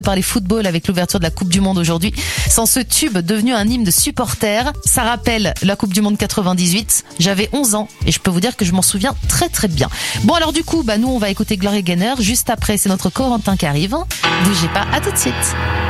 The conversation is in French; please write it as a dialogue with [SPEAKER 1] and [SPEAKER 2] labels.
[SPEAKER 1] Parler football avec l'ouverture de la Coupe du Monde aujourd'hui. Sans ce tube devenu un hymne de supporters, ça rappelle la Coupe du Monde 98. J'avais 11 ans et je peux vous dire que je m'en souviens très très bien. Bon alors du coup, nous on va écouter Gloria Gaynor. Juste après, c'est notre Corentin qui arrive. Bougez pas, à tout de suite.